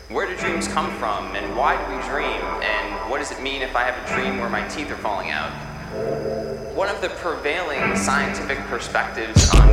Where do dreams come from, and why do we dream, and what does it mean if I have a dream where my teeth are falling out? One of the prevailing scientific perspectives on